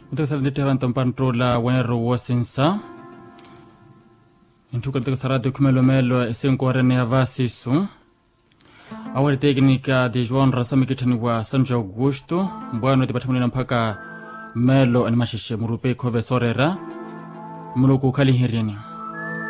Utakasala ndeteran tampantrola wenero wosinsa. Intuka utakasarade kumelomelo esenkorene havasisu. Awari teknika de João Rasami kitani wa Sanjo Augusto. Mbwano departamento mpaka melo animashishe murupe kove sorera. Muluku kalihirini.